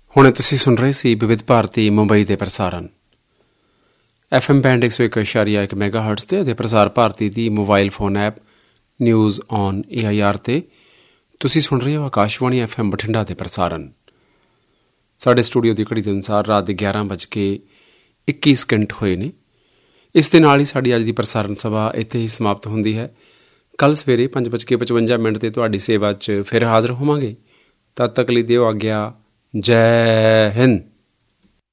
ਹੁਣੇ ਤੁਸੀਂ ਸੁਣ ਰਹੇ ਸੀ ਵਿਵਿਧ ਭਾਰਤੀ ਮੁੰਬਈ ਦੇ ਪ੍ਰਸਾਰਣ FM ਬੈਂਡ 101.1 ਮੈਗਾਹਰਟਜ਼ ਤੇ ਪ੍ਰਸਾਰ ਭਾਰਤੀ ਦੀ mobile phone app news on AIR ਤੇ ਤੁਸੀਂ ਸੁਣ ਰਹੇ ਹੋ ਆਕਾਸ਼ਵਾਣੀ FM ਬਠਿੰਡਾ ਦੇ ਪ੍ਰਸਾਰਣ। ਸਾਡੇ ਸਟੂਡੀਓ ਦੀ ਘੜੀ ਦੇ ਅਨੁਸਾਰ ਰਾਤ ਦੇ 11:21 ਹੋਏ ਨੇ। ਇਸ ਦੇ ਨਾਲ ਹੀ ਸਾਡੀ ਅੱਜ ਦੀ ਪ੍ਰਸਾਰਣ ਸਭਾ ਇੱਥੇ ਹੀ ਸਮਾਪਤ ਹੁੰਦੀ ਹੈ। ਕੱਲ੍ਹ ਸਵੇਰੇ 5:55 ਤੇ ਤੁਹਾਡੀ ਸੇਵਾ 'ਚ ਫਿਰ ਹਾਜ਼ਰ ਹੋਵਾਂਗੇ। ਤਦ ਤੱਕ ਲਈ ਦਿਓ ਆਗਿਆ। ਜੈ ਹਿੰਦ।